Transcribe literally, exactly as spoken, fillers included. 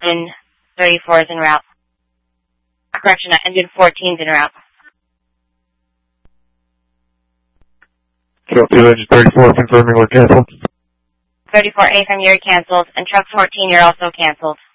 engine thirty-four is en route. Correction, engine fourteen is en route. Copy, engine thirty-four confirming we're canceled. thirty-four A from you're canceled, and truck fourteen you're also canceled.